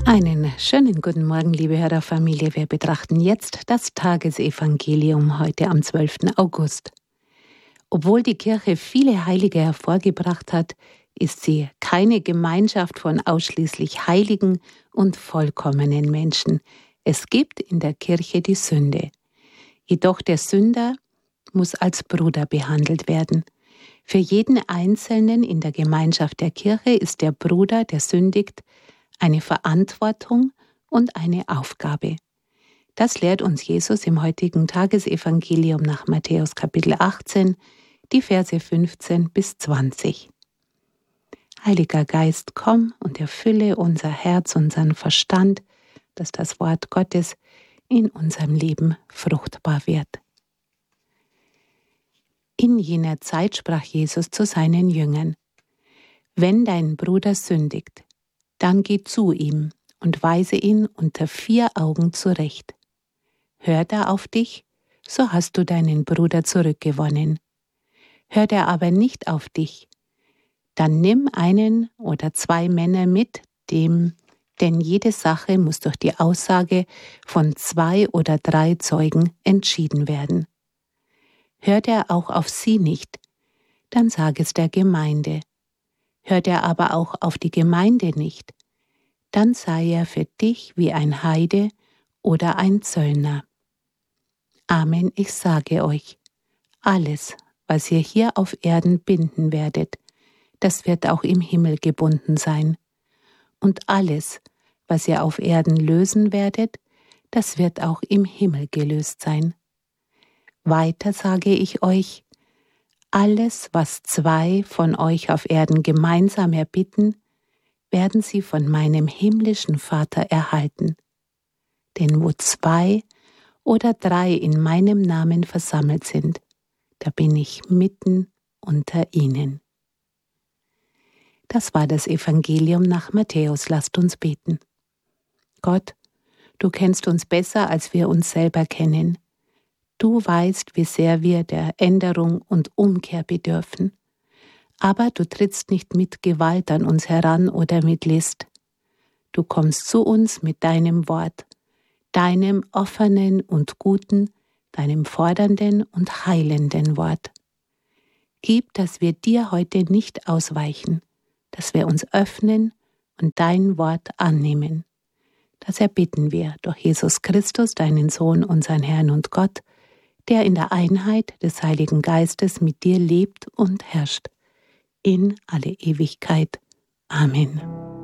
Einen schönen guten Morgen, liebe Hörerfamilie. Wir betrachten jetzt das Tagesevangelium heute am 12. August. Obwohl die Kirche viele Heilige hervorgebracht hat, ist sie keine Gemeinschaft von ausschließlich heiligen und vollkommenen Menschen. Es gibt in der Kirche die Sünde. Jedoch der Sünder muss als Bruder behandelt werden. Für jeden Einzelnen in der Gemeinschaft der Kirche ist der Bruder, der sündigt, eine Verantwortung und eine Aufgabe. Das lehrt uns Jesus im heutigen Tagesevangelium nach Matthäus Kapitel 18, die Verse 15 bis 20. Heiliger Geist, komm und erfülle unser Herz, unseren Verstand, dass das Wort Gottes in unserem Leben fruchtbar wird. In jener Zeit sprach Jesus zu seinen Jüngern: Wenn dein Bruder sündigt, dann geh zu ihm und weise ihn unter 4 Augen zurecht. Hört er auf dich, so hast du deinen Bruder zurückgewonnen. Hört er aber nicht auf dich, dann nimm 1 oder 2 Männer mit, denn jede Sache muss durch die Aussage von 2 oder 3 Zeugen entschieden werden. Hört er auch auf sie nicht, dann sag es der Gemeinde. Hört er aber auch auf die Gemeinde nicht, dann sei er für dich wie ein Heide oder ein Zöllner. Amen, ich sage euch, alles, was ihr hier auf Erden binden werdet, das wird auch im Himmel gebunden sein. Und alles, was ihr auf Erden lösen werdet, das wird auch im Himmel gelöst sein. Weiter sage ich euch, alles, was 2 von euch auf Erden gemeinsam erbitten, werden sie von meinem himmlischen Vater erhalten. Denn wo 2 oder 3 in meinem Namen versammelt sind, da bin ich mitten unter ihnen. Das war das Evangelium nach Matthäus. Lasst uns beten. Gott, du kennst uns besser, als wir uns selber kennen. Du weißt, wie sehr wir der Änderung und Umkehr bedürfen. Aber du trittst nicht mit Gewalt an uns heran oder mit List. Du kommst zu uns mit deinem Wort, deinem offenen und guten, deinem fordernden und heilenden Wort. Gib, dass wir dir heute nicht ausweichen, dass wir uns öffnen und dein Wort annehmen. Das erbitten wir durch Jesus Christus, deinen Sohn, unseren Herrn und Gott, der in der Einheit des Heiligen Geistes mit dir lebt und herrscht, in alle Ewigkeit. Amen.